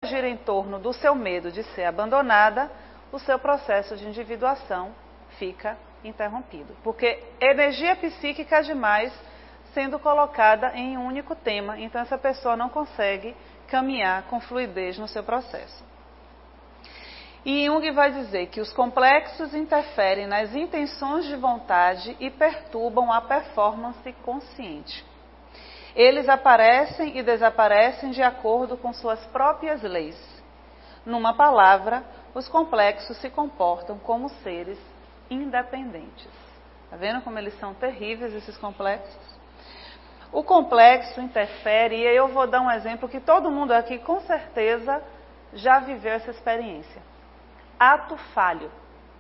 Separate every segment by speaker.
Speaker 1: gira em torno do seu medo de ser abandonada, o seu processo de individuação fica interrompido. Porque energia psíquica demais sendo colocada em um único tema, então essa pessoa não consegue caminhar com fluidez no seu processo. E Jung vai dizer que os complexos interferem nas intenções de vontade e perturbam a performance consciente. Eles aparecem e desaparecem de acordo com suas próprias leis. Numa palavra, os complexos se comportam como seres independentes. Está vendo como eles são terríveis, esses complexos? O complexo interfere, e eu vou dar um exemplo que todo mundo aqui com certeza já viveu essa experiência. Ato falho.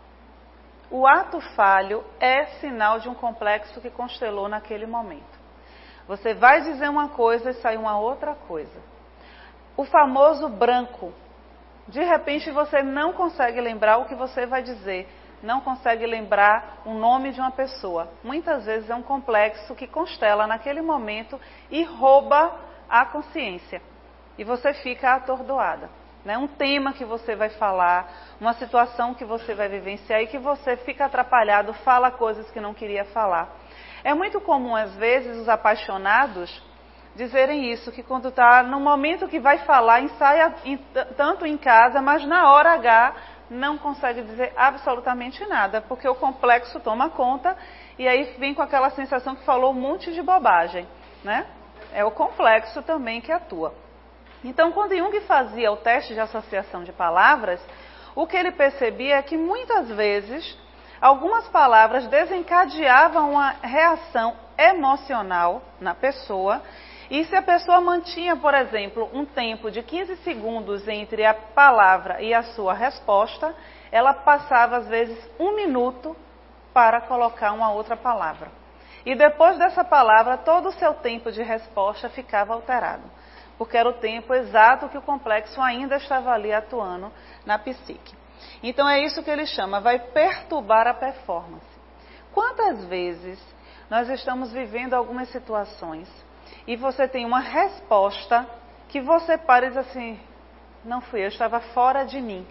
Speaker 1: O ato falho é sinal de um complexo que constelou naquele momento. Você vai dizer uma coisa e sai uma outra coisa. O famoso branco. De repente você não consegue lembrar o que você vai dizer. Não consegue lembrar o nome de uma pessoa. Muitas vezes é um complexo que constela naquele momento e rouba a consciência. E você fica atordoada. Né? Um tema que você vai falar, uma situação que você vai vivenciar e que você fica atrapalhado, fala coisas que não queria falar. É muito comum, às vezes, os apaixonados dizerem isso, que quando está no momento que vai falar, ensaia tanto em casa, mas na hora H não consegue dizer absolutamente nada, porque o complexo toma conta e aí vem com aquela sensação que falou um monte de bobagem, né? É o complexo também que atua. Então, quando Jung fazia o teste de associação de palavras, o que ele percebia é que muitas vezes algumas palavras desencadeavam uma reação emocional na pessoa, e se a pessoa mantinha, por exemplo, um tempo de 15 segundos entre a palavra e a sua resposta, ela passava às vezes 1 minuto para colocar uma outra palavra. E depois dessa palavra, todo o seu tempo de resposta ficava alterado, porque era o tempo exato que o complexo ainda estava ali atuando na psique. Então é isso que ele chama, vai perturbar a performance. Quantas vezes nós estamos vivendo algumas situações e você tem uma resposta que você para e diz assim, não fui eu, estava fora de mim.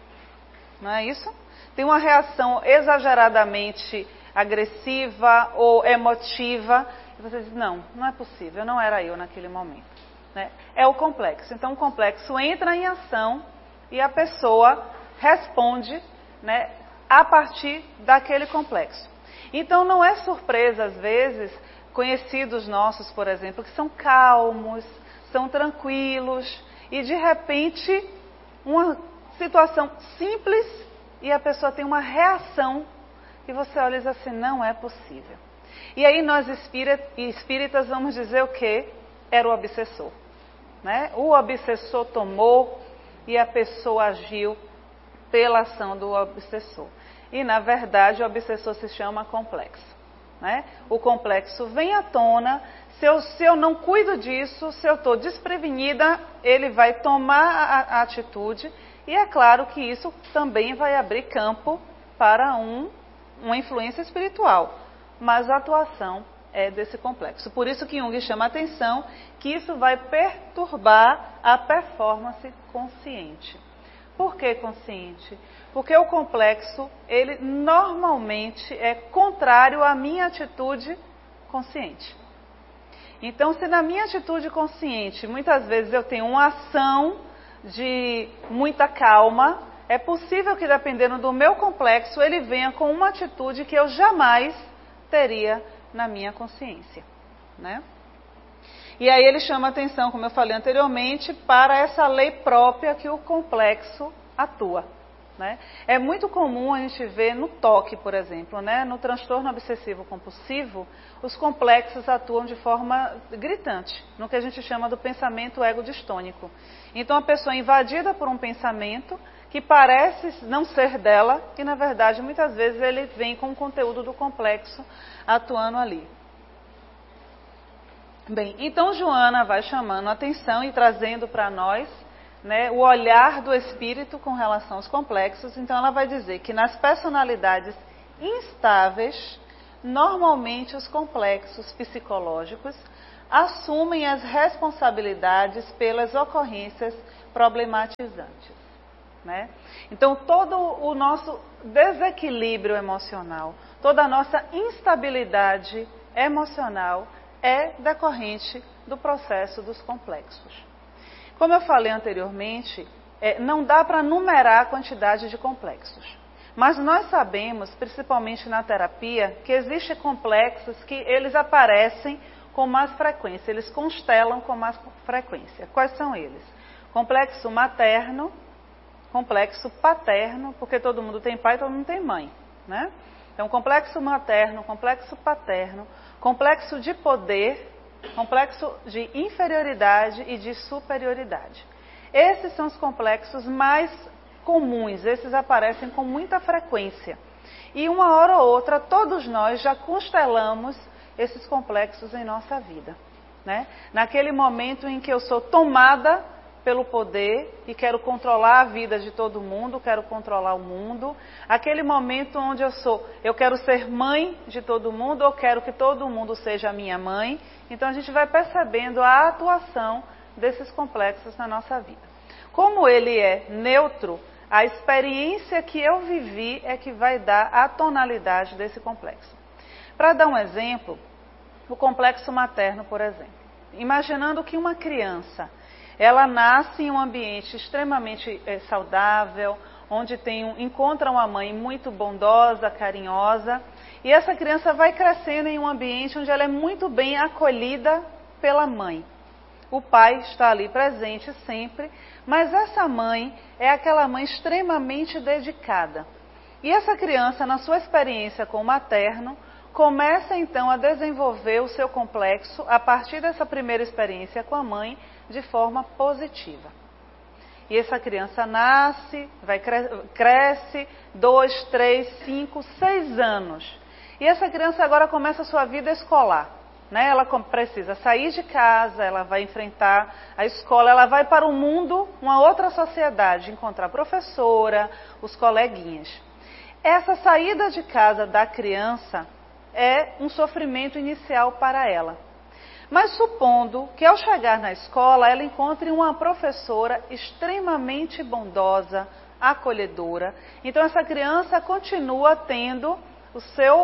Speaker 1: Não é isso? Tem uma reação exageradamente agressiva ou emotiva e você diz, não é possível, não era eu naquele momento. Né? É o complexo. Então o complexo entra em ação e a pessoa responde, né, a partir daquele complexo. Então não é surpresa, às vezes, conhecidos nossos, por exemplo, que são calmos, são tranquilos, e de repente uma situação simples e a pessoa tem uma reação e você olha e diz assim, não é possível. E aí nós espíritas vamos dizer o quê? Era o obsessor. Né? O obsessor tomou e a pessoa agiu pela ação do obsessor. E, na verdade, o obsessor se chama complexo. Né? O complexo vem à tona, se eu não cuido disso, se eu estou desprevenida, ele vai tomar a atitude, e é claro que isso também vai abrir campo para uma influência espiritual, mas a atuação é desse complexo. Por isso que Jung chama a atenção que isso vai perturbar a performance consciente. Por que consciente? Porque o complexo, ele normalmente é contrário à minha atitude consciente. Então, se na minha atitude consciente, muitas vezes eu tenho uma ação de muita calma, é possível que, dependendo do meu complexo, ele venha com uma atitude que eu jamais teria na minha consciência, né? E aí ele chama atenção, como eu falei anteriormente, para essa lei própria que o complexo atua. Né? É muito comum a gente ver no toque, por exemplo, né? No transtorno obsessivo-compulsivo, os complexos atuam de forma gritante, no que a gente chama do pensamento ego-distônico. Então a pessoa é invadida por um pensamento que parece não ser dela, e na verdade muitas vezes ele vem com o conteúdo do complexo atuando ali. Bem, então Joana vai chamando a atenção e trazendo para nós, né, o olhar do espírito com relação aos complexos. Então ela vai dizer que nas personalidades instáveis, normalmente os complexos psicológicos assumem as responsabilidades pelas ocorrências problematizantes, né? Então, todo o nosso desequilíbrio emocional, toda a nossa instabilidade emocional é decorrente do processo dos complexos. Como eu falei anteriormente, não dá para numerar a quantidade de complexos. Mas nós sabemos, principalmente na terapia, que existem complexos que eles aparecem com mais frequência, eles constelam com mais frequência. Quais são eles? Complexo materno, complexo paterno, porque todo mundo tem pai e todo mundo tem mãe, né? Então, complexo materno, complexo paterno, complexo de poder, complexo de inferioridade e de superioridade. Esses são os complexos mais comuns, esses aparecem com muita frequência. E uma hora ou outra, todos nós já constelamos esses complexos em nossa vida, né? Naquele momento em que eu sou tomada pelo poder e quero controlar a vida de todo mundo, quero controlar o mundo. Aquele momento onde eu quero ser mãe de todo mundo, ou quero que todo mundo seja minha mãe. Então a gente vai percebendo a atuação desses complexos na nossa vida. Como ele é neutro, a experiência que eu vivi é que vai dar a tonalidade desse complexo. Para dar um exemplo, o complexo materno, por exemplo. Imaginando que uma criança, ela nasce em um ambiente extremamente saudável, onde encontra uma mãe muito bondosa, carinhosa, e essa criança vai crescendo em um ambiente onde ela é muito bem acolhida pela mãe. O pai está ali presente sempre, mas essa mãe é aquela mãe extremamente dedicada. E essa criança, na sua experiência com o materno, começa então a desenvolver o seu complexo a partir dessa primeira experiência com a mãe de forma positiva. E essa criança nasce, cresce 2, 3, 5, 6 anos. E essa criança agora começa a sua vida escolar, né? Ela precisa sair de casa, ela vai enfrentar a escola, ela vai para o mundo, uma outra sociedade, encontrar a professora, os coleguinhas. Essa saída de casa da criança é um sofrimento inicial para ela. Mas supondo que ao chegar na escola, ela encontre uma professora extremamente bondosa, acolhedora. Então essa criança continua tendo o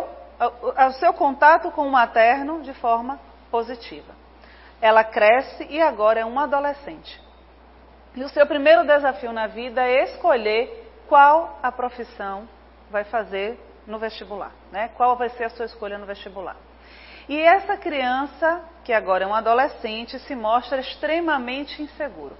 Speaker 1: seu contato com o materno de forma positiva. Ela cresce e agora é uma adolescente. E o seu primeiro desafio na vida é escolher qual a profissão vai fazer no vestibular, né? Qual vai ser a sua escolha no vestibular. E essa criança, que agora é um adolescente, se mostra extremamente inseguro.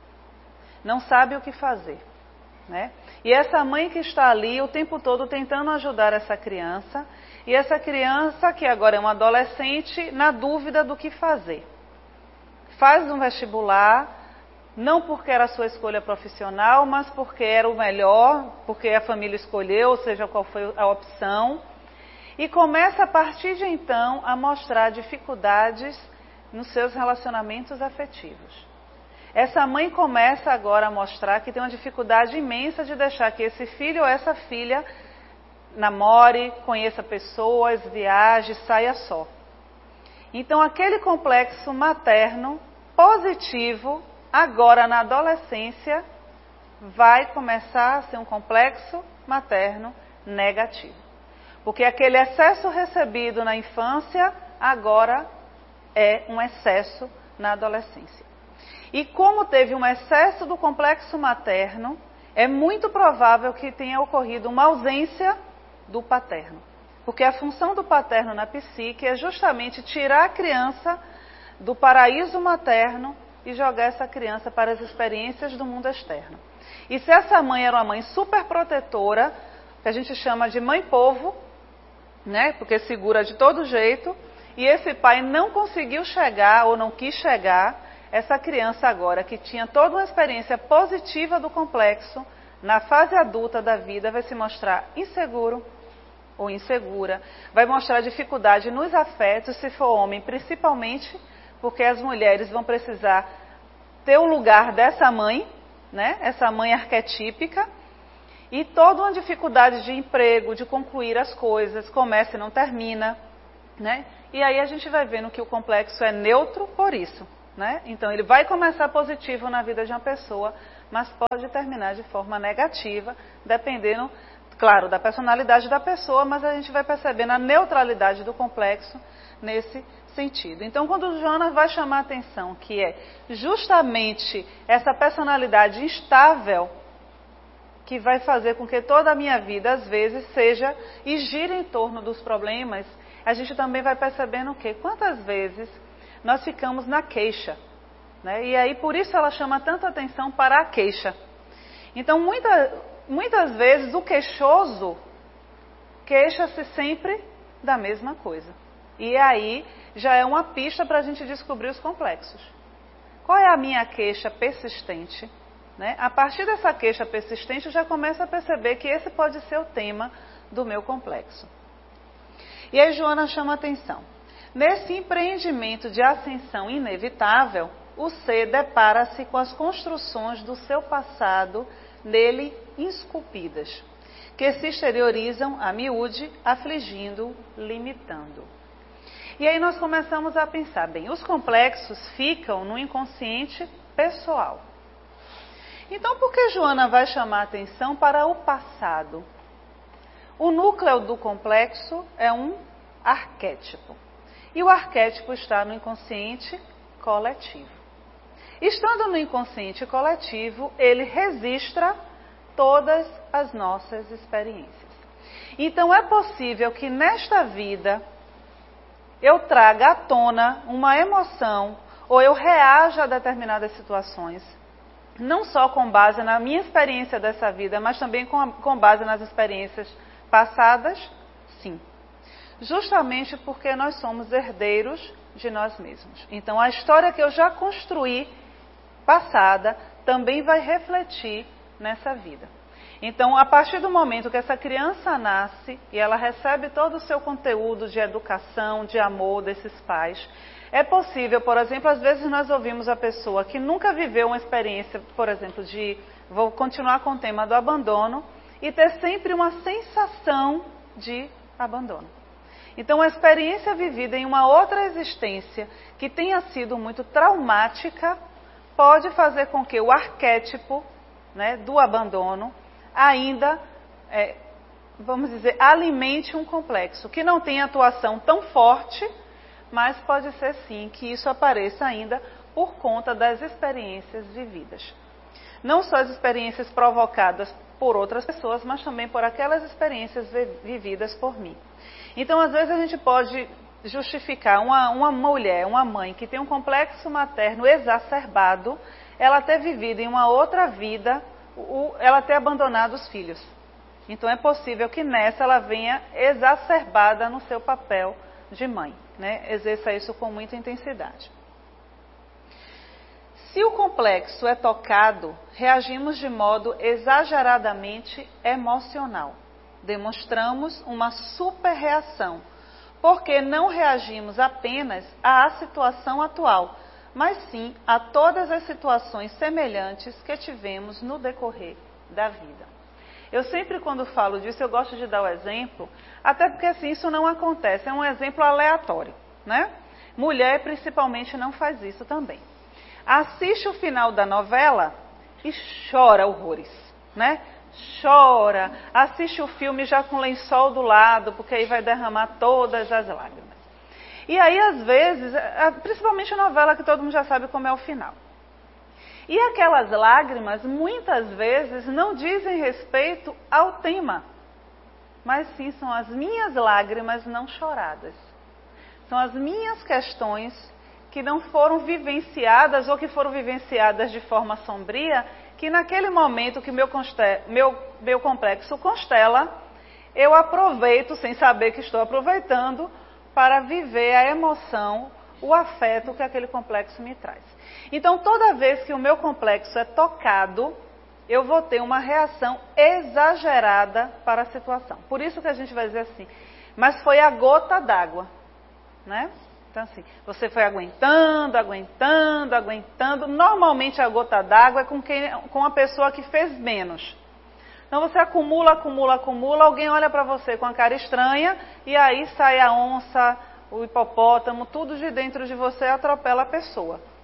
Speaker 1: Não sabe o que fazer, né? E essa mãe que está ali o tempo todo tentando ajudar essa criança, e essa criança, que agora é um adolescente, na dúvida do que fazer. Faz um vestibular, não porque era a sua escolha profissional, mas porque era o melhor, porque a família escolheu, ou seja, qual foi a opção. E começa a partir de então a mostrar dificuldades nos seus relacionamentos afetivos. Essa mãe começa agora a mostrar que tem uma dificuldade imensa de deixar que esse filho ou essa filha namore, conheça pessoas, viaje, saia só. Então aquele complexo materno positivo, agora na adolescência, vai começar a ser um complexo materno negativo. Porque aquele excesso recebido na infância, agora é um excesso na adolescência. E como teve um excesso do complexo materno, é muito provável que tenha ocorrido uma ausência do paterno. Porque a função do paterno na psique é justamente tirar a criança do paraíso materno e jogar essa criança para as experiências do mundo externo. E se essa mãe era uma mãe super protetora, que a gente chama de mãe-povo, né? Porque segura de todo jeito, e esse pai não conseguiu chegar ou não quis chegar, essa criança agora que tinha toda uma experiência positiva do complexo, na fase adulta da vida vai se mostrar inseguro ou insegura, vai mostrar dificuldade nos afetos, se for homem principalmente, porque as mulheres vão precisar ter o lugar dessa mãe, né? Essa mãe arquetípica, e toda uma dificuldade de emprego, de concluir as coisas, começa e não termina, né? E aí a gente vai vendo que o complexo é neutro por isso, né? Então ele vai começar positivo na vida de uma pessoa, mas pode terminar de forma negativa, dependendo, claro, da personalidade da pessoa, mas a gente vai percebendo a neutralidade do complexo nesse sentido. Então, quando o Jonas vai chamar a atenção, que é justamente essa personalidade instável, que vai fazer com que toda a minha vida, às vezes, seja e gire em torno dos problemas, a gente também vai percebendo o quê? Quantas vezes nós ficamos na queixa, né? E aí, por isso ela chama tanto atenção para a queixa. Então, muitas vezes, o queixoso queixa-se sempre da mesma coisa. E aí, já é uma pista para a gente descobrir os complexos. Qual é a minha queixa persistente? Né? A partir dessa queixa persistente, eu já começo a perceber que esse pode ser o tema do meu complexo. E aí Joana chama a atenção. Nesse empreendimento de ascensão inevitável, o ser depara-se com as construções do seu passado nele esculpidas, que se exteriorizam a miúde, afligindo, limitando. E aí nós começamos a pensar, bem, os complexos ficam no inconsciente pessoal. Então, por que Joana vai chamar a atenção para o passado? O núcleo do complexo é um arquétipo. E o arquétipo está no inconsciente coletivo. Estando no inconsciente coletivo, ele registra todas as nossas experiências. Então, é possível que nesta vida eu traga à tona uma emoção ou eu reaja a determinadas situações, não só com base na minha experiência dessa vida, mas também com base nas experiências passadas, sim. Justamente porque nós somos herdeiros de nós mesmos. Então, a história que eu já construí, passada, também vai refletir nessa vida. Então, a partir do momento que essa criança nasce e ela recebe todo o seu conteúdo de educação, de amor desses pais, é possível, por exemplo, às vezes nós ouvimos a pessoa que nunca viveu uma experiência, por exemplo, vou continuar com o tema do abandono, e ter sempre uma sensação de abandono. Então, a experiência vivida em uma outra existência que tenha sido muito traumática, pode fazer com que o arquétipo, né, do abandono ainda, vamos dizer, alimente um complexo, que não tem atuação tão forte, mas pode ser sim que isso apareça ainda por conta das experiências vividas. Não só as experiências provocadas por outras pessoas, mas também por aquelas experiências vividas por mim. Então, às vezes a gente pode justificar uma mulher, uma mãe que tem um complexo materno exacerbado, ela ter vivido em uma outra vida, ela ter abandonado os filhos. Então, é possível que nessa ela venha exacerbada no seu papel de mãe, né? Exerça isso com muita intensidade. Se o complexo é tocado, reagimos de modo exageradamente emocional. Demonstramos uma superreação, porque não reagimos apenas à situação atual, mas sim a todas as situações semelhantes que tivemos no decorrer da vida. Eu sempre, quando falo disso, eu gosto de dar o exemplo, até porque assim, isso não acontece, é um exemplo aleatório, né? Mulher, principalmente, não faz isso também. Assiste o final da novela e chora horrores, né? Chora, assiste o filme já com lençol do lado, porque aí vai derramar todas as lágrimas. E aí, às vezes, principalmente a novela que todo mundo já sabe como é o final. E aquelas lágrimas, muitas vezes, não dizem respeito ao tema, mas sim são as minhas lágrimas não choradas. São as minhas questões que não foram vivenciadas ou que foram vivenciadas de forma sombria, que naquele momento que meu complexo constela, eu aproveito, sem saber que estou aproveitando, para viver a emoção, o afeto que aquele complexo me traz. Então, toda vez que o meu complexo é tocado, eu vou ter uma reação exagerada para a situação. Por isso que a gente vai dizer assim, mas foi a gota d'água, né? Então, assim, você foi aguentando. Normalmente, a gota d'água é com a pessoa que fez menos. Então, você acumula, alguém olha para você com a cara estranha, e aí sai a onça, o hipopótamo, tudo de dentro de você atropela a pessoa.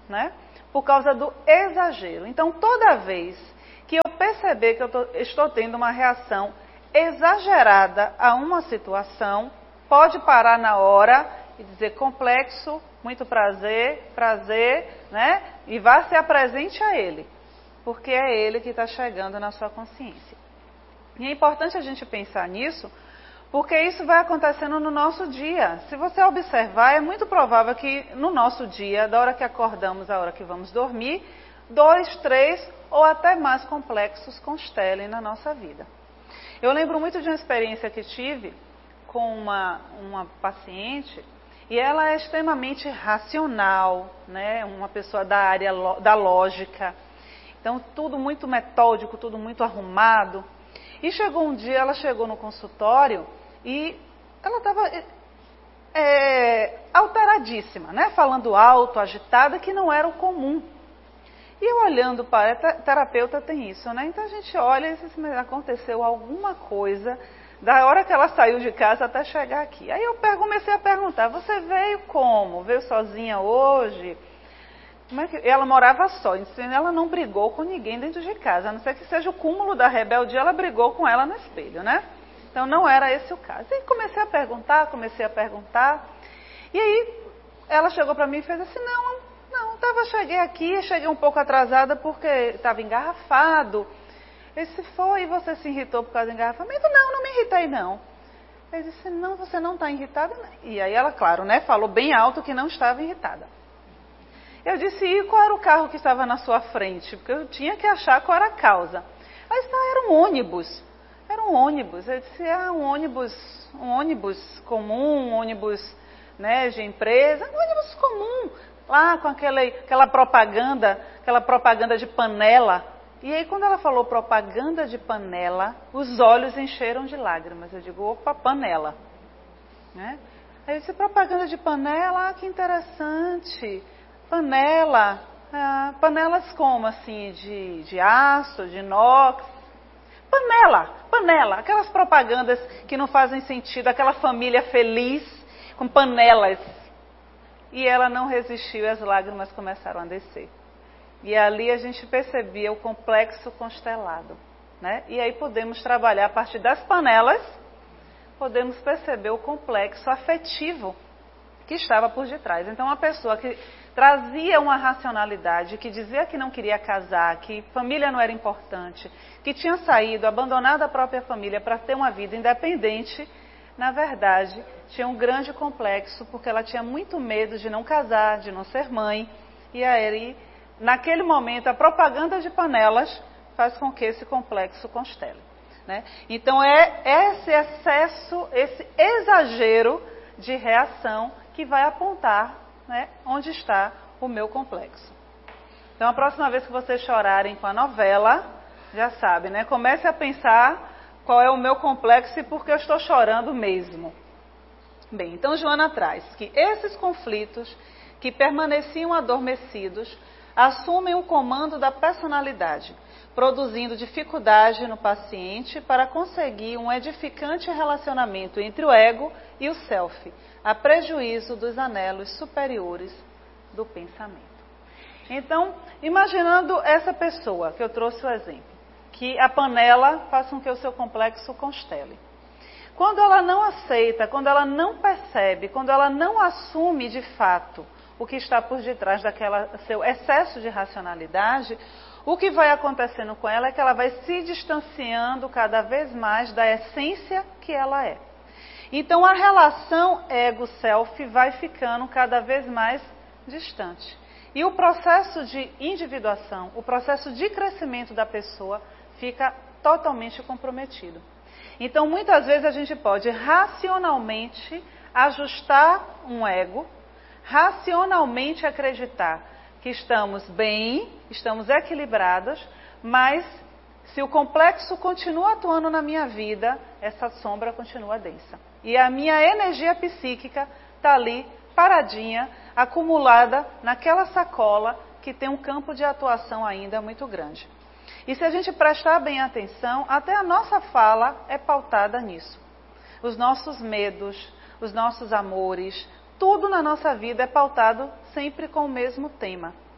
Speaker 1: né? Por causa do exagero. Então, toda vez que eu perceber que eu estou tendo uma reação exagerada a uma situação, pode parar na hora e dizer complexo, muito prazer, né? E vá se apresente a ele, porque é ele que está chegando na sua consciência. E é importante a gente pensar nisso, porque isso vai acontecendo no nosso dia. Se você observar, é muito provável que no nosso dia, da hora que acordamos à hora que vamos dormir, 2, 3 ou até mais complexos constelem na nossa vida. Eu lembro muito de uma experiência que tive com uma paciente, e ela é extremamente racional, né? Uma pessoa da área da lógica. Então, tudo muito metódico, tudo muito arrumado. E chegou um dia, ela chegou no consultório e ela estava alteradíssima, né? Falando alto, agitada, que não era o comum. E eu olhando para terapeuta tem isso, né? Então a gente olha e diz, mas aconteceu alguma coisa da hora que ela saiu de casa até chegar aqui. Aí eu comecei a perguntar, você veio como? Veio sozinha hoje? Como é que... Ela morava só, ela não brigou com ninguém dentro de casa, a não ser que seja o cúmulo da rebeldia, ela brigou com ela no espelho, né? Então não era esse o caso. E comecei a perguntar, e aí ela chegou para mim e fez assim, cheguei um pouco atrasada porque estava engarrafado. Ele disse, foi, e você se irritou por causa do engarrafamento? Não me irritei não. Ele disse, não, você não está irritada? E aí ela, claro, né, falou bem alto que não estava irritada. Eu disse, e qual era o carro que estava na sua frente? Porque eu tinha que achar qual era a causa. Aí disse, era um ônibus. Era um ônibus. Eu disse, um ônibus comum, um ônibus, né, de empresa, um ônibus comum, lá com aquela propaganda de panela. E aí, quando ela falou propaganda de panela, os olhos encheram de lágrimas. Eu digo, opa, panela. Né? Aí eu disse, propaganda de panela, que interessante. Panela, panelas como assim, de aço, de inox. Panela, aquelas propagandas que não fazem sentido, aquela família feliz com panelas. E ela não resistiu e as lágrimas começaram a descer. E ali a gente percebia o complexo constelado, né? E aí podemos trabalhar a partir das panelas, podemos perceber o complexo afetivo que estava por detrás. Então, uma pessoa que trazia uma racionalidade, que dizia que não queria casar, que família não era importante, que tinha saído, abandonado a própria família para ter uma vida independente, na verdade, tinha um grande complexo, porque ela tinha muito medo de não casar, de não ser mãe, e aí, naquele momento, a propaganda de panelas faz com que esse complexo constele. Né? Então, é esse excesso, esse exagero de reação que vai apontar, né, onde está o meu complexo. Então, a próxima vez que vocês chorarem com a novela, já sabe, né? Comece a pensar qual é o meu complexo e por que eu estou chorando mesmo. Bem, então Joana traz que esses conflitos que permaneciam adormecidos assumem o comando da personalidade, produzindo dificuldade no paciente para conseguir um edificante relacionamento entre o ego e o self, a prejuízo dos anelos superiores do pensamento. Então, imaginando essa pessoa, que eu trouxe o exemplo, que a panela faça com que o seu complexo constele. Quando ela não aceita, quando ela não percebe, quando ela não assume de fato o que está por detrás daquela seu excesso de racionalidade, o que vai acontecendo com ela é que ela vai se distanciando cada vez mais da essência que ela é. Então a relação ego-self vai ficando cada vez mais distante. E o processo de individuação, o processo de crescimento da pessoa fica totalmente comprometido. Então muitas vezes a gente pode racionalmente ajustar um ego, racionalmente acreditar que estamos bem, estamos equilibradas, mas se o complexo continua atuando na minha vida, essa sombra continua densa. E a minha energia psíquica está ali, paradinha, acumulada naquela sacola que tem um campo de atuação ainda muito grande. E se a gente prestar bem atenção, até a nossa fala é pautada nisso. Os nossos medos, os nossos amores, tudo na nossa vida é pautado sempre com o mesmo tema.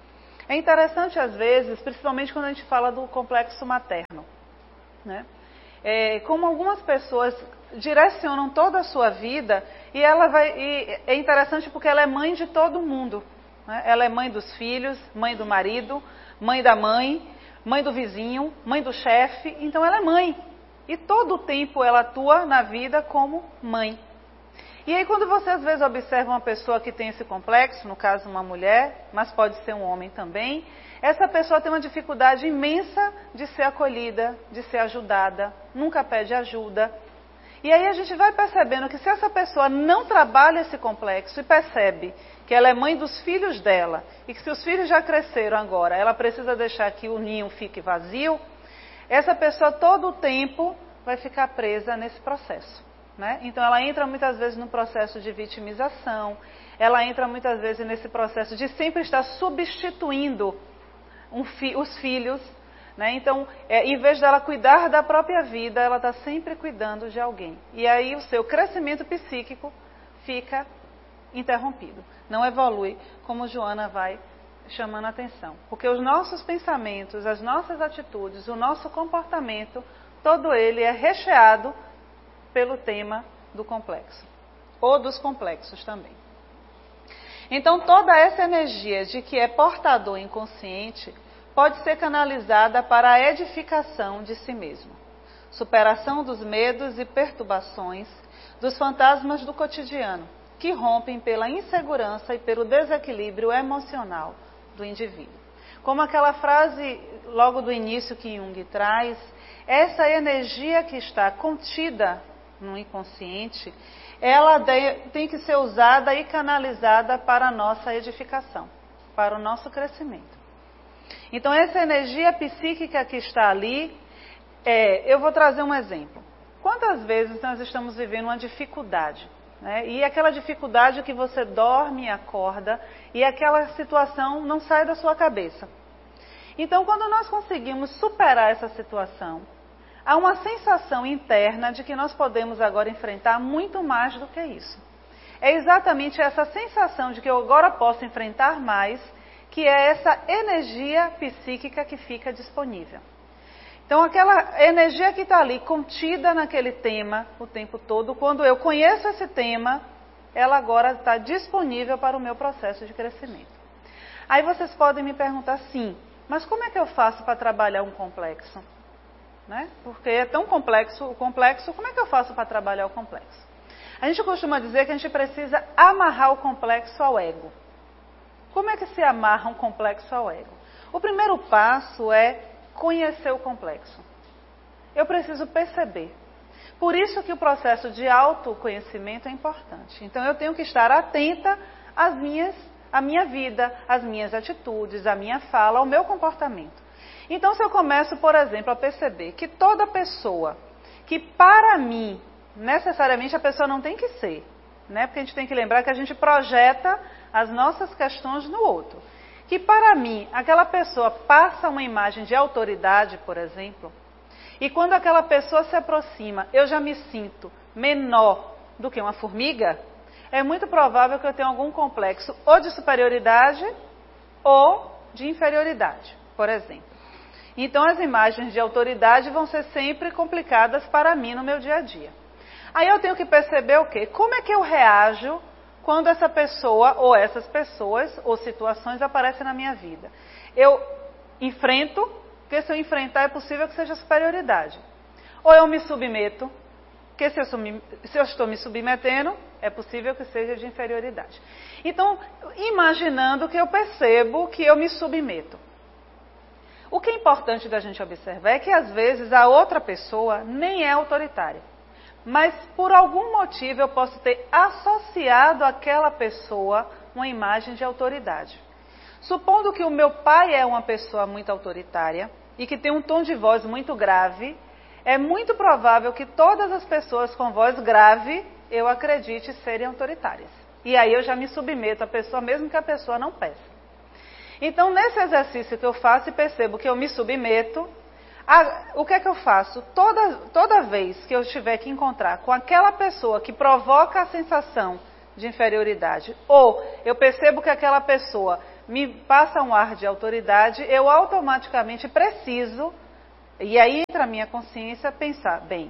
Speaker 1: É interessante às vezes, principalmente quando a gente fala do complexo materno, né? Como algumas pessoas direcionam toda a sua vida e é interessante porque ela é mãe de todo mundo, né? Ela é mãe dos filhos, mãe do marido, mãe da mãe, mãe do vizinho, mãe do chefe, então ela é mãe. E todo o tempo ela atua na vida como mãe. E aí quando você às vezes observa uma pessoa que tem esse complexo, no caso uma mulher, mas pode ser um homem também, essa pessoa tem uma dificuldade imensa de ser acolhida, de ser ajudada, nunca pede ajuda. E aí a gente vai percebendo que se essa pessoa não trabalha esse complexo e percebe que ela é mãe dos filhos dela, e que se os filhos já cresceram agora, ela precisa deixar que o ninho fique vazio, essa pessoa todo o tempo vai ficar presa nesse processo. Né? Então ela entra muitas vezes no processo de vitimização, ela entra muitas vezes nesse processo de sempre estar substituindo os filhos, né? Então em vez dela cuidar da própria vida, ela está sempre cuidando de alguém. E aí o seu crescimento psíquico fica interrompido, não evolui, como Joana vai chamando a atenção. Porque os nossos pensamentos, as nossas atitudes, o nosso comportamento, todo ele é recheado pelo tema do complexo, ou dos complexos também. Então toda essa energia de que é portador inconsciente pode ser canalizada para a edificação de si mesmo, superação dos medos e perturbações, dos fantasmas do cotidiano, que rompem pela insegurança e pelo desequilíbrio emocional do indivíduo. Como aquela frase logo do início que Jung traz, essa energia que está contida no inconsciente, ela tem que ser usada e canalizada para a nossa edificação, para o nosso crescimento. Então essa energia psíquica que está ali, eu vou trazer um exemplo. Quantas vezes nós estamos vivendo uma dificuldade, né? E aquela dificuldade que você dorme e acorda e aquela situação não sai da sua cabeça. Então quando nós conseguimos superar essa situação, há uma sensação interna de que nós podemos agora enfrentar muito mais do que isso. É exatamente essa sensação de que eu agora posso enfrentar mais, que é essa energia psíquica que fica disponível. Então aquela energia que está ali contida naquele tema o tempo todo, quando eu conheço esse tema, ela agora está disponível para o meu processo de crescimento. Aí vocês podem me perguntar, sim, mas como é que eu faço para trabalhar um complexo? Né? Porque é tão complexo o complexo, como é que eu faço para trabalhar o complexo? A gente costuma dizer que a gente precisa amarrar o complexo ao ego. Como é que se amarra um complexo ao ego? O primeiro passo é conhecer o complexo. Eu preciso perceber. Por isso que o processo de autoconhecimento é importante. Então eu tenho que estar atenta à minha vida, às minhas atitudes, à minha fala, ao meu comportamento. Então, se eu começo, por exemplo, a perceber que toda pessoa, que para mim, necessariamente a pessoa não tem que ser, né? Porque a gente tem que lembrar que a gente projeta as nossas questões no outro. Que para mim, aquela pessoa passa uma imagem de autoridade, por exemplo, e quando aquela pessoa se aproxima, eu já me sinto menor do que uma formiga, é muito provável que eu tenha algum complexo ou de superioridade ou de inferioridade, por exemplo. Então as imagens de autoridade vão ser sempre complicadas para mim no meu dia a dia. Aí eu tenho que perceber o quê? Como é que eu reajo quando essa pessoa ou essas pessoas ou situações aparecem na minha vida? Eu enfrento, porque se eu enfrentar é possível que seja superioridade. Ou eu me submeto, porque se eu estou me submetendo, é possível que seja de inferioridade. Então, imaginando que eu percebo que eu me submeto. O que é importante da gente observar é que às vezes a outra pessoa nem é autoritária. Mas por algum motivo eu posso ter associado àquela pessoa uma imagem de autoridade. Supondo que o meu pai é uma pessoa muito autoritária e que tem um tom de voz muito grave, é muito provável que todas as pessoas com voz grave eu acredite serem autoritárias. E aí eu já me submeto à pessoa, mesmo que a pessoa não peça. Então, nesse exercício que eu faço e percebo que eu me submeto, o que é que eu faço? Toda vez que eu tiver que encontrar com aquela pessoa que provoca a sensação de inferioridade, ou eu percebo que aquela pessoa me passa um ar de autoridade, eu automaticamente preciso, e aí entra a minha consciência, pensar, bem,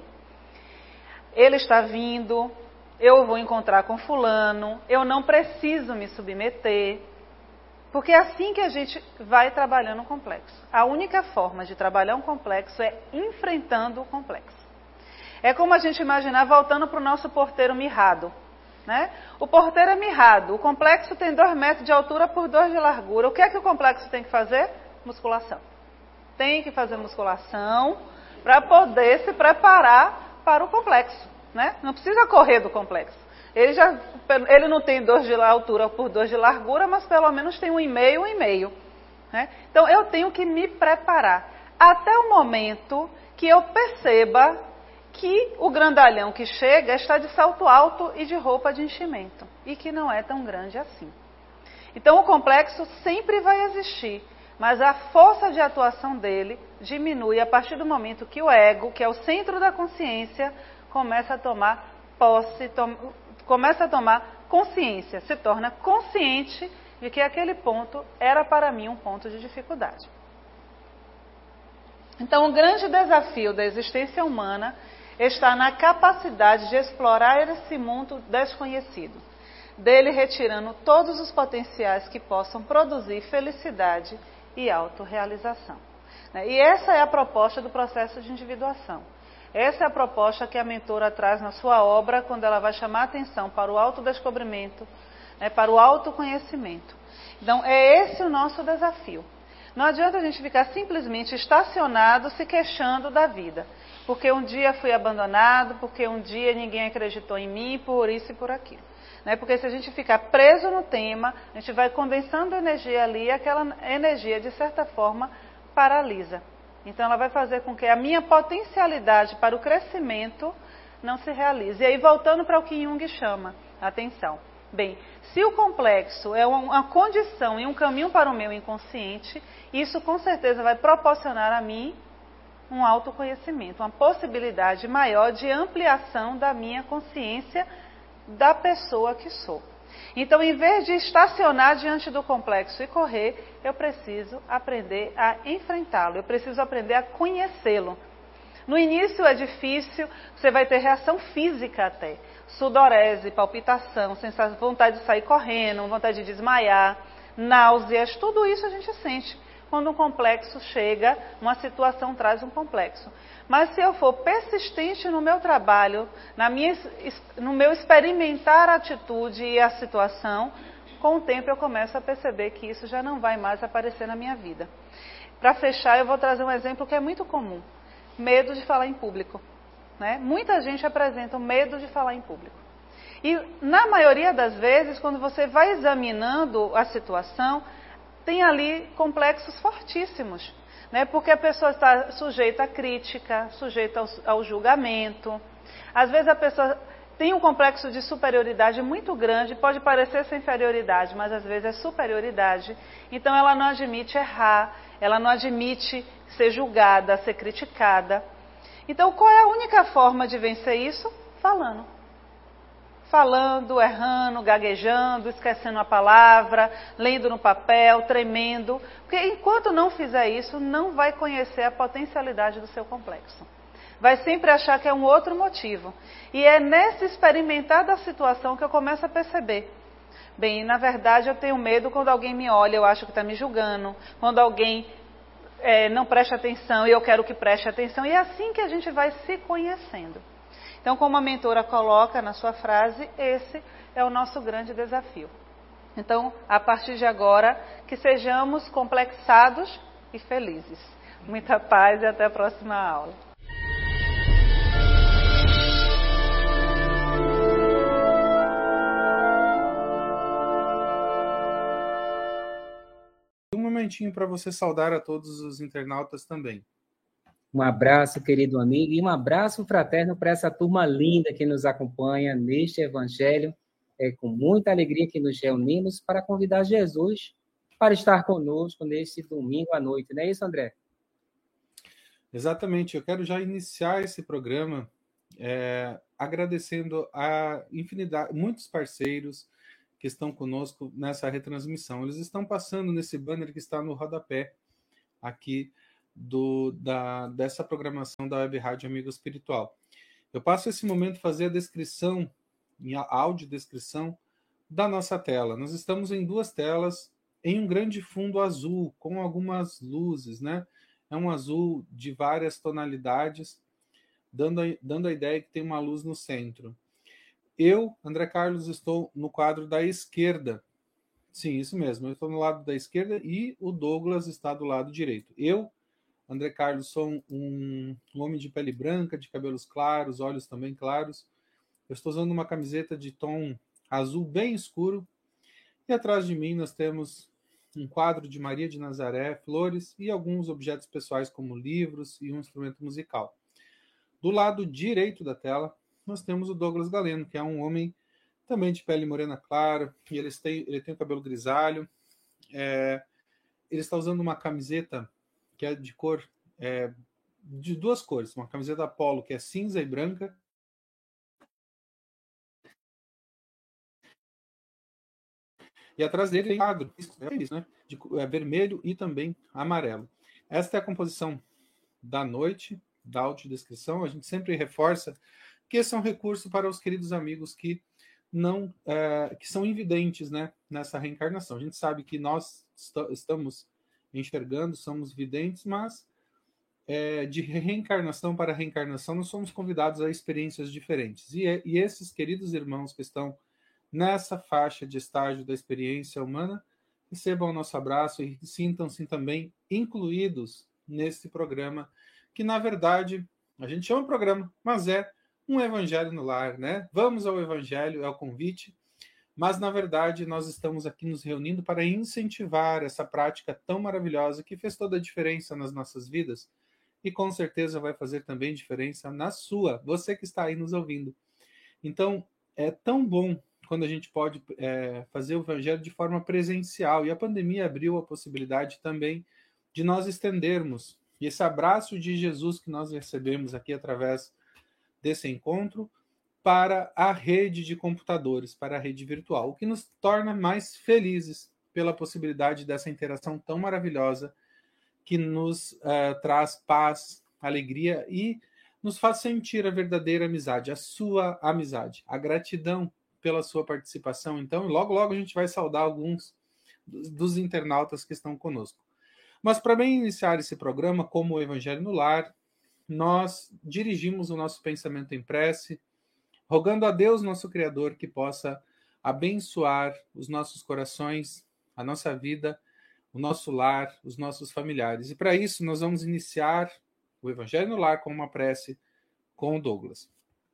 Speaker 1: ele está vindo, eu vou encontrar com fulano, eu não preciso me submeter, porque é assim que a gente vai trabalhando o complexo. A única forma de trabalhar um complexo é enfrentando o complexo. É como a gente imaginar voltando para o nosso porteiro mirrado. Né? O porteiro é mirrado, o complexo tem 2 metros de altura por 2 de largura. O que é que o complexo tem que fazer? Musculação. Tem que fazer musculação para poder se preparar para o complexo. Né? Não precisa correr do complexo. Ele não tem 2 de altura por 2 de largura, mas pelo menos tem 1,5, 1,5. Né? Então eu tenho que me preparar até o momento que eu perceba que o grandalhão que chega está de salto alto e de roupa de enchimento, e que não é tão grande assim. Então o complexo sempre vai existir, mas a força de atuação dele diminui a partir do momento que o ego, que é o centro da consciência, começa a tomar posse, começa a tomar consciência, se torna consciente de que aquele ponto era para mim um ponto de dificuldade. Então o grande desafio da existência humana está na capacidade de explorar esse mundo desconhecido, dele retirando todos os potenciais que possam produzir felicidade e autorrealização. E essa é a proposta do processo de individuação. Essa é a proposta que a mentora traz na sua obra, quando ela vai chamar a atenção para o autodescobrimento, para o autoconhecimento. Então, é esse o nosso desafio. Não adianta a gente ficar simplesmente estacionado se queixando da vida. Porque um dia fui abandonado, porque um dia ninguém acreditou em mim, por isso e por aquilo. Porque se a gente ficar preso no tema, a gente vai condensando energia ali e aquela energia, de certa forma, paralisa. Então ela vai fazer com que a minha potencialidade para o crescimento não se realize. E aí voltando para o que Jung chama, atenção. Bem, se o complexo é uma condição e um caminho para o meu inconsciente, isso com certeza vai proporcionar a mim um autoconhecimento, uma possibilidade maior de ampliação da minha consciência da pessoa que sou. Então, em vez de estacionar diante do complexo e correr, eu preciso aprender a enfrentá-lo, eu preciso aprender a conhecê-lo. No início é difícil, você vai ter reação física até, sudorese, palpitação, vontade de sair correndo, vontade de desmaiar, náuseas, tudo isso a gente sente. Quando um complexo chega, uma situação traz um complexo. Mas se eu for persistente no meu trabalho, no meu experimentar a atitude e a situação, com o tempo eu começo a perceber que isso já não vai mais aparecer na minha vida. Para fechar, eu vou trazer um exemplo que é muito comum. Medo de falar em público. Muita gente apresenta o medo de falar em público. E na maioria das vezes, quando você vai examinando a situação, tem ali complexos fortíssimos, porque a pessoa está sujeita à crítica, sujeita ao julgamento. Às vezes a pessoa tem um complexo de superioridade muito grande, pode parecer ser inferioridade, mas às vezes é superioridade. Então ela não admite errar, ela não admite ser julgada, ser criticada. Então qual é a única forma de vencer isso? Falando. Falando, errando, gaguejando, esquecendo a palavra, lendo no papel, tremendo. Porque enquanto não fizer isso, não vai conhecer a potencialidade do seu complexo. Vai sempre achar que é um outro motivo. E é nesse experimentar da situação que eu começo a perceber. Bem, na verdade eu tenho medo quando alguém me olha, eu acho que está me julgando. Quando alguém não presta atenção e eu quero que preste atenção. E é assim que a gente vai se conhecendo. Então, como a mentora coloca na sua frase, esse é o nosso grande desafio. Então, a partir de agora, que sejamos complexados e felizes. Muita paz e até a próxima aula.
Speaker 2: Um momentinho para você saudar a todos os internautas também.
Speaker 3: Um abraço, querido amigo, e um abraço fraterno para essa turma linda que nos acompanha neste Evangelho. É com muita alegria que nos reunimos para convidar Jesus para estar conosco neste domingo à noite. Não é isso, André?
Speaker 2: Exatamente. Eu quero já iniciar esse programa agradecendo a infinidade, muitos parceiros que estão conosco nessa retransmissão. Eles estão passando nesse banner que está no rodapé aqui dessa programação da Web Rádio Amigo Espiritual. Eu passo esse momento fazer a descrição, a audiodescrição da nossa tela. Nós estamos em duas telas, em um grande fundo azul, com algumas luzes, né? É um azul de várias tonalidades, dando a ideia que tem uma luz no centro. Eu, André Carlos, estou no quadro da esquerda. Sim, isso mesmo. Eu estou no lado da esquerda e o Douglas está do lado direito. Eu, André Carlos, sou um homem de pele branca, de cabelos claros, olhos também claros. Eu estou usando uma camiseta de tom azul bem escuro. E atrás de mim nós temos um quadro de Maria de Nazaré, flores e alguns objetos pessoais como livros e um instrumento musical. Do lado direito da tela, nós temos o Douglas Galeno, que é um homem também de pele morena clara, e ele tem o cabelo grisalho. Ele está usando uma camiseta que é de cor, de duas cores, uma camiseta polo que é cinza e branca, e atrás dele tem quadro, né, de vermelho e também amarelo. Esta é a composição da noite, da audiodescrição. A gente sempre reforça que esse é um recurso para os queridos amigos que que são invidentes, né, nessa reencarnação. A gente sabe que nós estamos enxergando, somos videntes, mas de reencarnação para reencarnação nós somos convidados a experiências diferentes. E esses queridos irmãos que estão nessa faixa de estágio da experiência humana recebam o nosso abraço e sintam-se também incluídos nesse programa, que na verdade a gente chama programa, mas é um evangelho no lar, né? Vamos ao evangelho, é o convite, mas na verdade nós estamos aqui nos reunindo para incentivar essa prática tão maravilhosa que fez toda a diferença nas nossas vidas e com certeza vai fazer também diferença na sua, você que está aí nos ouvindo. Então, é tão bom quando a gente pode fazer o evangelho de forma presencial, e a pandemia abriu a possibilidade também de nós estendermos esse abraço de Jesus que nós recebemos aqui através desse encontro para a rede de computadores, para a rede virtual, o que nos torna mais felizes pela possibilidade dessa interação tão maravilhosa que nos traz paz, alegria e nos faz sentir a verdadeira amizade, a sua amizade, a gratidão pela sua participação. Então, logo, logo a gente vai saudar alguns dos internautas que estão conosco. Mas para bem iniciar esse programa, como o Evangelho no Lar, nós dirigimos o nosso pensamento em prece, rogando a Deus, nosso Criador, que possa abençoar os nossos corações, a nossa vida, o nosso lar, os nossos familiares. E para isso nós vamos iniciar o Evangelho no Lar com uma prece com o Douglas.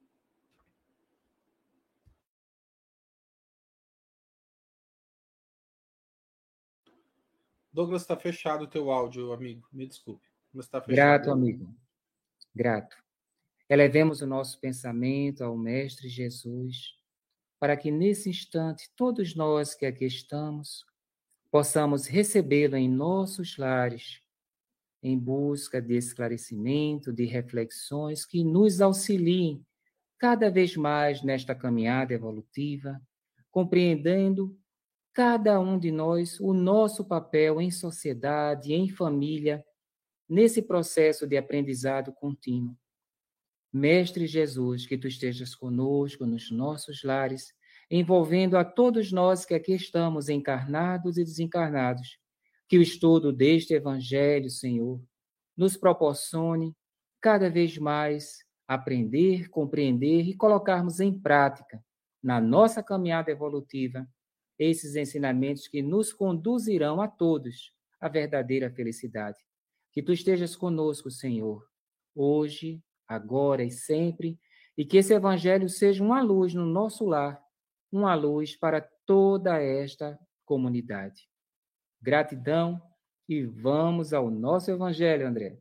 Speaker 2: Douglas, está fechado o teu áudio, amigo. Me desculpe. Mas está fechado.
Speaker 3: Grato, amigo. Grato. Elevemos o nosso pensamento ao Mestre Jesus, para que nesse instante todos nós que aqui estamos possamos recebê-lo em nossos lares, em busca de esclarecimento, de reflexões que nos auxiliem cada vez mais nesta caminhada evolutiva, compreendendo cada um de nós o nosso papel em sociedade, em família, nesse processo de aprendizado contínuo. Mestre Jesus, que tu estejas conosco nos nossos lares, envolvendo a todos nós que aqui estamos, encarnados e desencarnados, que o estudo deste Evangelho, Senhor, nos proporcione cada vez mais aprender, compreender e colocarmos em prática, na nossa caminhada evolutiva, esses ensinamentos que nos conduzirão a todos à verdadeira felicidade. Que tu estejas conosco, Senhor, hoje, agora e sempre, e que esse Evangelho seja uma luz no nosso lar, uma luz para toda esta comunidade. Gratidão e vamos ao nosso Evangelho, André.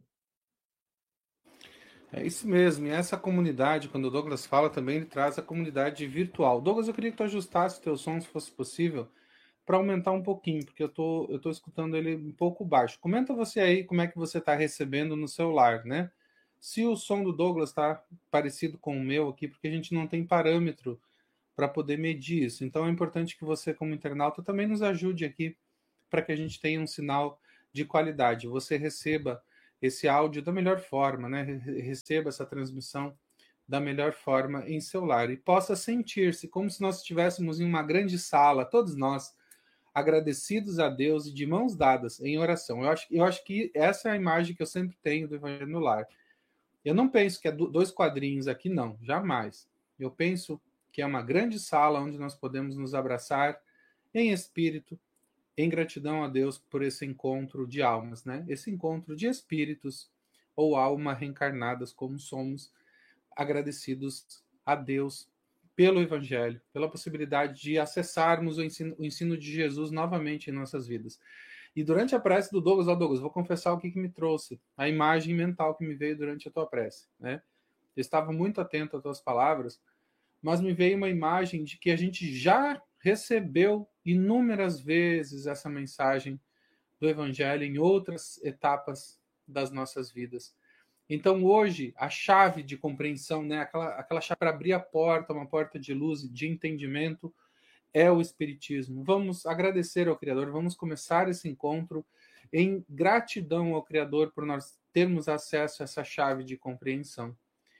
Speaker 2: É isso mesmo, e essa comunidade, quando o Douglas fala também, ele traz a comunidade virtual. Douglas, eu queria que tu ajustasse o teu som, se fosse possível, para aumentar um pouquinho, porque eu tô escutando ele um pouco baixo. Comenta você aí como é que você está recebendo no celular, né? Se o som do Douglas está parecido com o meu aqui, porque a gente não tem parâmetro para poder medir isso. Então é importante que você, como internauta, também nos ajude aqui para que a gente tenha um sinal de qualidade. Você receba esse áudio da melhor forma, né? Receba essa transmissão da melhor forma em seu lar e possa sentir-se como se nós estivéssemos em uma grande sala, todos nós, agradecidos a Deus e de mãos dadas em oração. Eu acho que essa é a imagem que eu sempre tenho do Evangelho no Lar. Eu não penso que é dois quadrinhos aqui, não, jamais. Eu penso que é uma grande sala onde nós podemos nos abraçar em espírito, em gratidão a Deus por esse encontro de almas, né? Esse encontro de espíritos ou alma reencarnadas como somos, agradecidos a Deus pelo Evangelho, pela possibilidade de acessarmos o ensino de Jesus novamente em nossas vidas. E durante a prece do Douglas, Douglas, vou confessar o que me trouxe, a imagem mental que me veio durante a tua prece, né? Eu estava muito atento às tuas palavras, mas me veio uma imagem de que a gente já recebeu inúmeras vezes essa mensagem do Evangelho em outras etapas das nossas vidas. Então, hoje, a chave de compreensão, né, aquela chave para abrir a porta, uma porta de luz, de entendimento, é o Espiritismo. Vamos agradecer ao Criador, vamos começar esse encontro em gratidão ao Criador por nós termos acesso a essa chave de compreensão.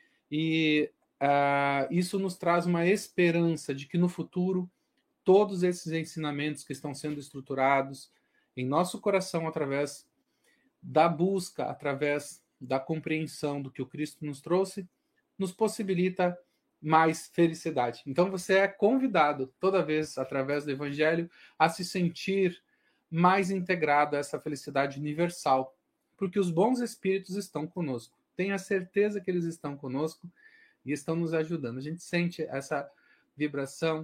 Speaker 2: E isso nos traz uma esperança de que no futuro todos esses ensinamentos que estão sendo estruturados em nosso coração através da busca, através da compreensão do que o Cristo nos trouxe, nos possibilita mais felicidade. Então você é convidado toda vez, através do Evangelho, a se sentir mais integrado a essa felicidade universal, porque os bons espíritos estão conosco. Tenha certeza que eles estão conosco e estão nos ajudando. A gente sente essa vibração,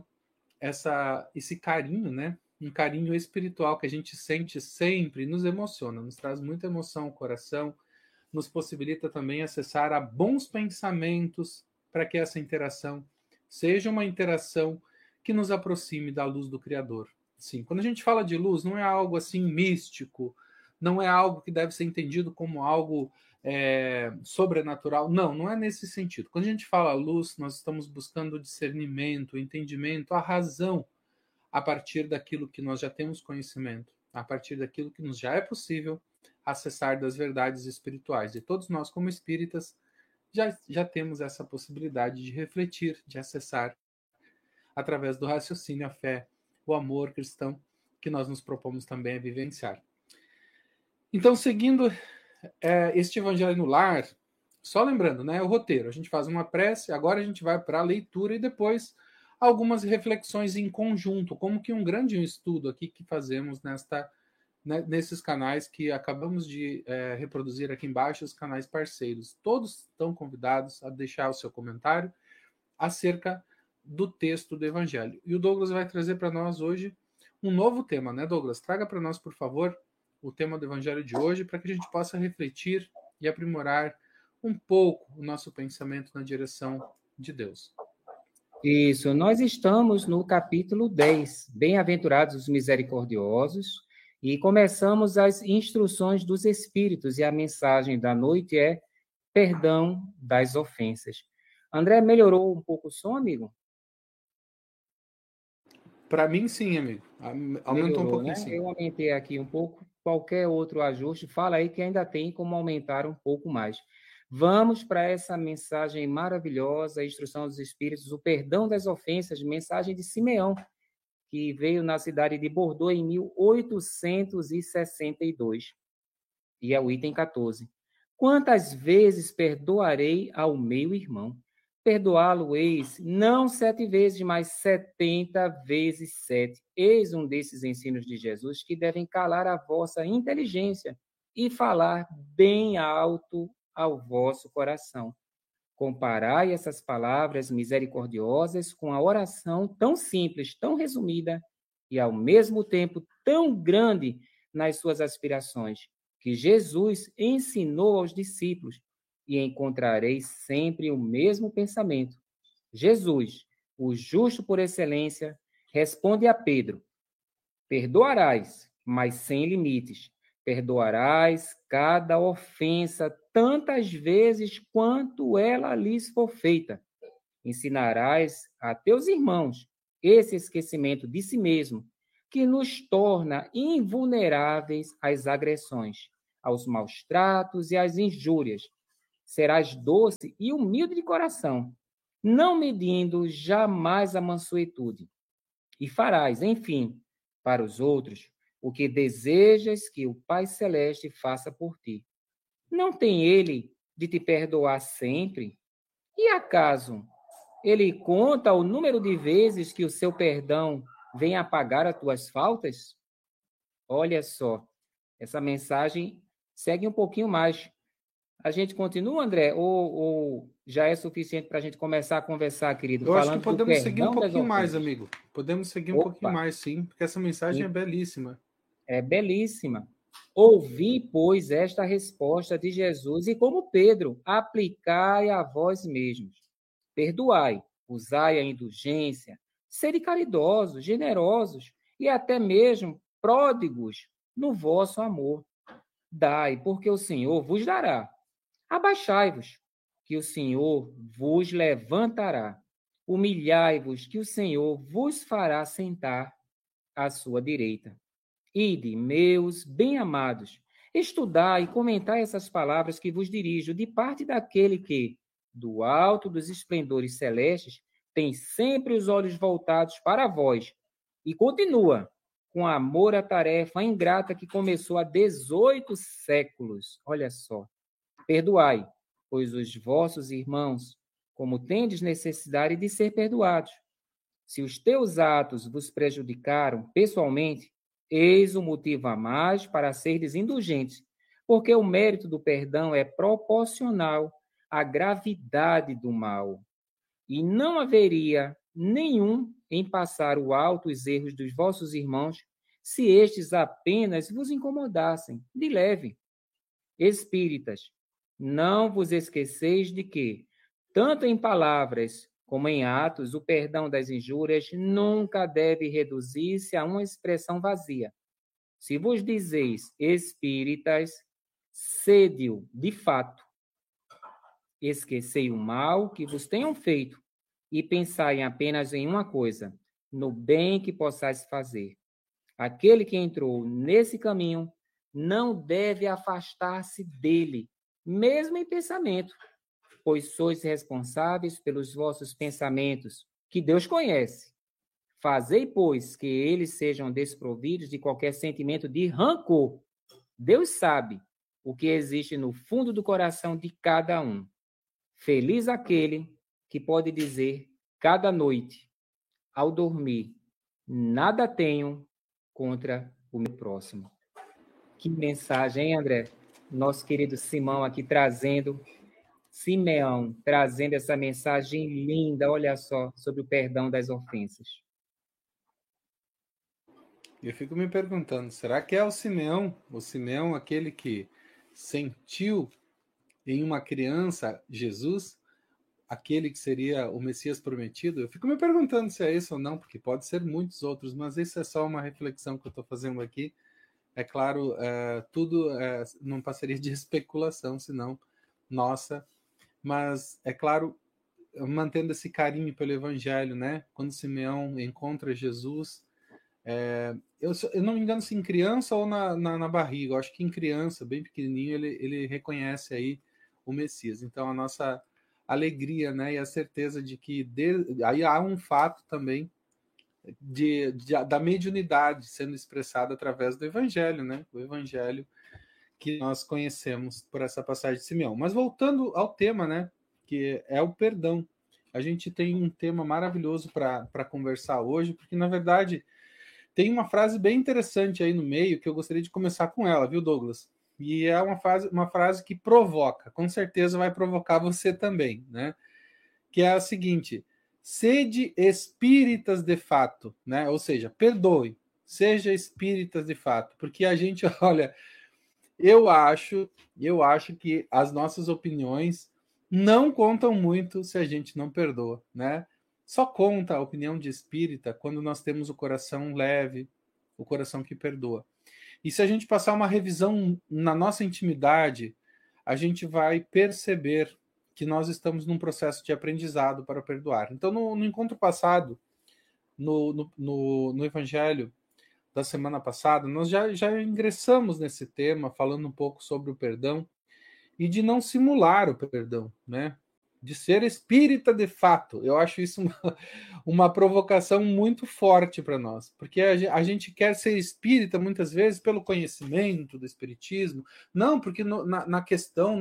Speaker 2: esse carinho, né? Um carinho espiritual que a gente sente sempre, nos emociona, nos traz muita emoção ao coração, nos possibilita também acessar a bons pensamentos para que essa interação seja uma interação que nos aproxime da luz do Criador. Sim, quando a gente fala de luz, não é algo assim místico, não é algo que deve ser entendido como algo sobrenatural. Não, não é nesse sentido. Quando a gente fala luz, nós estamos buscando o discernimento, o entendimento, a razão a partir daquilo que nós já temos conhecimento, a partir daquilo que nos já é possível acessar das verdades espirituais. E todos nós, como espíritas, já temos essa possibilidade de refletir, de acessar, através do raciocínio, a fé, o amor cristão, que nós nos propomos também a vivenciar. Então, seguindo este Evangelho no Lar, só lembrando, né, o roteiro, a gente faz uma prece, agora a gente vai para a leitura e depois algumas reflexões em conjunto, como que um grande estudo aqui que fazemos nesses canais que acabamos de reproduzir aqui embaixo, os canais parceiros. Todos estão convidados a deixar o seu comentário acerca do texto do Evangelho. E o Douglas vai trazer para nós hoje um novo tema, né, Douglas? Traga para nós, por favor, o tema do Evangelho de hoje, para que a gente possa refletir e aprimorar um pouco o nosso pensamento na direção de Deus.
Speaker 3: Isso, nós estamos no capítulo 10, Bem-aventurados os misericordiosos, e começamos as instruções dos Espíritos, e a mensagem da noite é perdão das ofensas. André, melhorou um pouco o som, amigo?
Speaker 2: Para mim, sim, amigo. Aumentou melhorou, um pouquinho, né? Sim.
Speaker 3: Eu aumentei aqui um pouco. Qualquer outro ajuste, fala aí que ainda tem como aumentar um pouco mais. Vamos para essa mensagem maravilhosa, a instrução dos Espíritos, o perdão das ofensas, mensagem de Simeão, que veio na cidade de Bordeaux em 1862. E é o item 14. Quantas vezes perdoarei ao meu irmão? Perdoá-lo-eis, não 7 vezes, mas 70 vezes 7. Eis um desses ensinos de Jesus que devem calar a vossa inteligência e falar bem alto ao vosso coração. Comparai essas palavras misericordiosas com a oração tão simples, tão resumida e, ao mesmo tempo, tão grande nas suas aspirações, que Jesus ensinou aos discípulos, e encontrareis sempre o mesmo pensamento. Jesus, o justo por excelência, responde a Pedro: perdoarás, mas sem limites. Perdoarás cada ofensa tantas vezes quanto ela lhes for feita. ensinarás a teus irmãos esse esquecimento de si mesmo, que nos torna invulneráveis às agressões, aos maus tratos e às injúrias. Serás doce e humilde de coração, não medindo jamais a mansuetude. E farás, enfim, para os outros, o que desejas que o Pai Celeste faça por ti. Não tem ele de te perdoar sempre? E acaso ele conta o número de vezes que o seu perdão vem apagar as tuas faltas? Olha só, essa mensagem segue um pouquinho mais. A gente continua, André? Ou já é suficiente para a gente começar a conversar, querido?
Speaker 2: Eu acho que podemos seguir um pouquinho mais, amigo. Podemos seguir um pouquinho mais, sim, porque essa mensagem é belíssima.
Speaker 3: É belíssima. Ouvi, pois, esta resposta de Jesus, e como Pedro, aplicai a vós mesmos. Perdoai, usai a indulgência, sede caridosos, generosos e até mesmo pródigos no vosso amor. Dai, porque o Senhor vos dará. Abaixai-vos, que o Senhor vos levantará. Humilhai-vos, que o Senhor vos fará sentar à sua direita. Ide, meus bem-amados, estudai e comentai essas palavras que vos dirijo de parte daquele que, do alto dos esplendores celestes, tem sempre os olhos voltados para vós e continua com amor a tarefa ingrata que começou há 18 séculos. Olha só. Perdoai, pois os vossos irmãos, como tendes necessidade de ser perdoados. Se os teus atos vos prejudicaram pessoalmente, eis o motivo a mais para seres indulgentes, porque o mérito do perdão é proporcional à gravidade do mal. E não haveria nenhum em passar o alto os erros dos vossos irmãos, se estes apenas vos incomodassem, de leve. Espíritas, não vos esqueceis de que, tanto em palavras como em atos, o perdão das injúrias nunca deve reduzir-se a uma expressão vazia. Se vos dizeis espíritas, sede-o de fato. Esquecei o mal que vos tenham feito e pensai apenas em uma coisa, no bem que possais fazer. Aquele que entrou nesse caminho não deve afastar-se dele, mesmo em pensamento, pois sois responsáveis pelos vossos pensamentos, que Deus conhece. Fazei, pois, que eles sejam desprovidos de qualquer sentimento de rancor. Deus sabe o que existe no fundo do coração de cada um. Feliz aquele que pode dizer cada noite, ao dormir, nada tenho contra o meu próximo. Que mensagem, hein, André? Nosso querido Simeão trazendo essa mensagem linda, olha só, sobre o perdão das ofensas.
Speaker 2: Eu fico me perguntando, será que é o Simeão aquele que sentiu em uma criança Jesus, aquele que seria o Messias prometido? Eu fico me perguntando se é isso ou não, porque pode ser muitos outros, mas isso é só uma reflexão que eu estou fazendo aqui. É claro, tudo não passaria de especulação, senão nossa, mas é claro, mantendo esse carinho pelo Evangelho, né? Quando Simeão encontra Jesus, eu não me engano se em criança ou na barriga, eu acho que em criança, bem pequenininho, ele reconhece aí o Messias. Então a nossa alegria, né, e a certeza de que aí há um fato também da mediunidade sendo expressada através do Evangelho, né? O Evangelho que nós conhecemos por essa passagem de Simeão. Mas voltando ao tema, né? Que é o perdão. A gente tem um tema maravilhoso para conversar hoje, porque na verdade tem uma frase bem interessante aí no meio que eu gostaria de começar com ela, viu, Douglas? E é uma frase que provoca, com certeza vai provocar você também, né? Que é a seguinte: sede espíritas de fato, né? Ou seja, perdoe, seja espíritas de fato, porque a gente, olha, eu acho que as nossas opiniões não contam muito se a gente não perdoa, né? Só conta a opinião de espírita quando nós temos o coração leve, o coração que perdoa. E se a gente passar uma revisão na nossa intimidade, a gente vai perceber que nós estamos num processo de aprendizado para perdoar. Então, no encontro passado, no Evangelho da semana passada, nós já ingressamos nesse tema, falando um pouco sobre o perdão e de não simular o perdão, né? De ser espírita de fato. Eu acho isso uma provocação muito forte para nós, porque a gente quer ser espírita muitas vezes pelo conhecimento do espiritismo. Não, porque na questão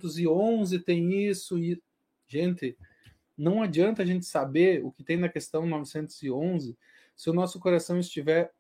Speaker 2: 911 tem isso e... Gente, não adianta a gente saber o que tem na questão 911 se o nosso coração estiver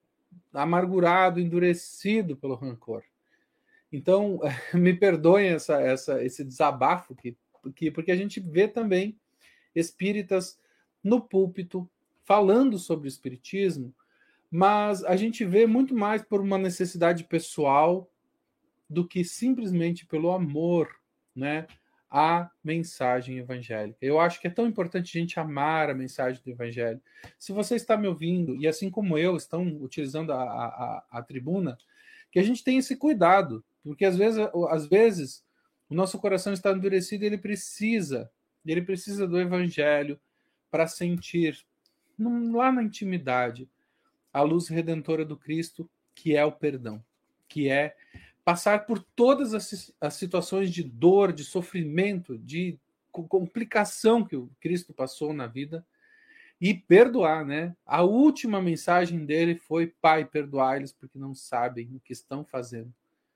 Speaker 2: amargurado, endurecido pelo rancor. Então, me perdoem esse desabafo, porque a gente vê também espíritas no púlpito falando sobre o espiritismo, mas a gente vê muito mais por uma necessidade pessoal do que simplesmente pelo amor, né, à mensagem evangélica. Eu acho que é tão importante a gente amar a mensagem do evangelho. Se você está me ouvindo, e assim como eu, estão utilizando a tribuna, que a gente tenha esse cuidado, porque às vezes o nosso coração está endurecido e ele precisa do evangelho para sentir lá na intimidade a luz redentora do Cristo, que é o perdão, que é passar por todas as situações de dor, de sofrimento, de complicação que o Cristo passou na vida e perdoar, né? A última mensagem dele foi: Pai, perdoai-lhes porque não sabem o que estão fazendo.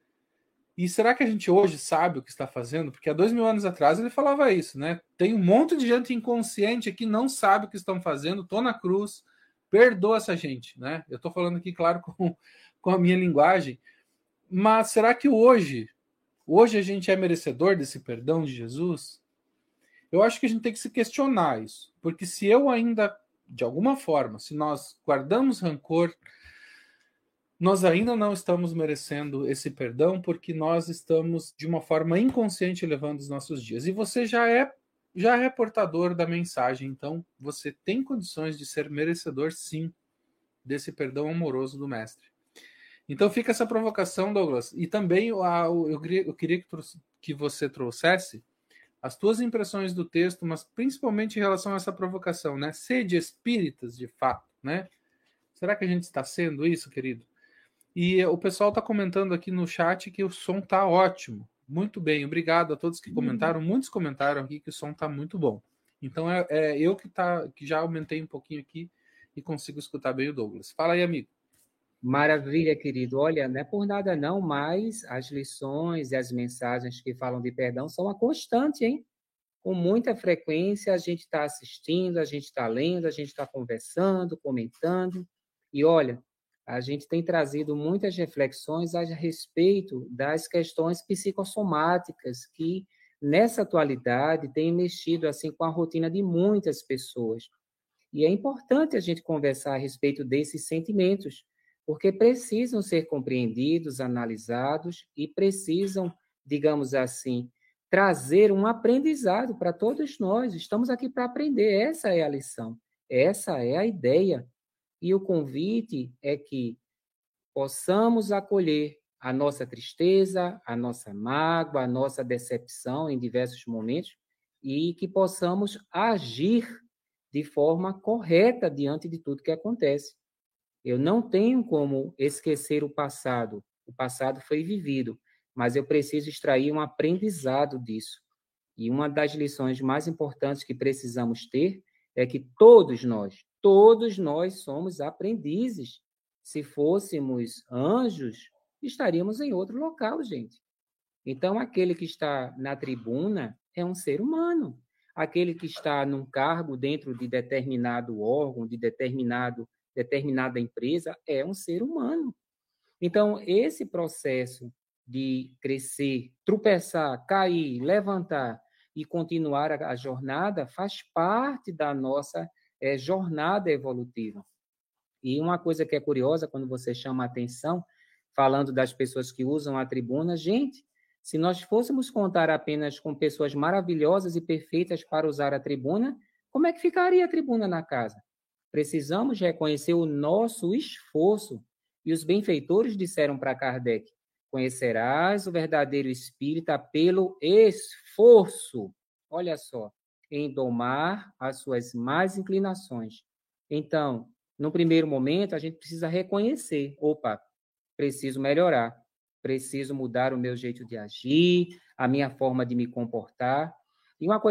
Speaker 2: E será que a gente hoje sabe o que está fazendo? Porque há 2000 anos atrás ele falava isso, né? Tem um monte de gente inconsciente que não sabe o que estão fazendo, tô na cruz, perdoa essa gente, né? Eu estou falando aqui, claro, com a minha linguagem, mas será que hoje a gente é merecedor desse perdão de Jesus? Eu acho que a gente tem que se questionar isso, porque se eu ainda, de alguma forma, se nós guardamos rancor, nós ainda não estamos merecendo esse perdão, porque nós estamos, de uma forma inconsciente, levando os nossos dias. E você já é portador da mensagem, então você tem condições de ser merecedor, sim, desse perdão amoroso do Mestre. Então fica essa provocação, Douglas. E também eu queria que você trouxesse as tuas impressões do texto, mas principalmente em relação a essa provocação, né? Sede espíritas, de fato, né? Será que a gente está sendo isso, querido? E o pessoal está comentando aqui no chat que o som está ótimo. Muito bem, obrigado a todos que comentaram. Muitos comentaram aqui que o som está muito bom. Então eu que já aumentei um pouquinho aqui e consigo escutar bem o Douglas. Fala aí, amigo.
Speaker 3: Maravilha, querido. Olha, não é por nada não, mas as lições e as mensagens que falam de perdão são uma constante, hein? Com muita frequência a gente está assistindo, a gente está lendo, a gente está conversando, comentando. E olha, a gente tem trazido muitas reflexões a respeito das questões psicossomáticas que, nessa atualidade, têm mexido assim com a rotina de muitas pessoas. E é importante a gente conversar a respeito desses sentimentos, porque precisam ser compreendidos, analisados e precisam, digamos assim, trazer um aprendizado para todos nós. Estamos aqui para aprender, essa é a lição, essa é a ideia. E o convite é que possamos acolher a nossa tristeza, a nossa mágoa, a nossa decepção em diversos momentos e que possamos agir de forma correta diante de tudo que acontece. Eu não tenho como esquecer o passado foi vivido, mas eu preciso extrair um aprendizado disso. E uma das lições mais importantes que precisamos ter é que todos nós somos aprendizes. Se fôssemos anjos, estaríamos em outro local, gente. Então, aquele que está na tribuna é um ser humano. Aquele que está num cargo dentro de determinado órgão, de determinada empresa, é um ser humano. Então, esse processo de crescer, tropeçar, cair, levantar e continuar a jornada faz parte da nossa jornada evolutiva. E uma coisa que é curiosa, quando você chama a atenção, falando das pessoas que usam a tribuna, gente, se nós fôssemos contar apenas com pessoas maravilhosas e perfeitas para usar a tribuna, como é que ficaria a tribuna na casa? Precisamos reconhecer o nosso esforço. E os benfeitores disseram para Kardec: conhecerás o verdadeiro espírita pelo esforço. olha só, em domar as suas más inclinações. Então, no primeiro momento, a gente precisa reconhecer, opa, preciso melhorar, preciso mudar o meu jeito de agir, a minha forma de me comportar. E uma coisa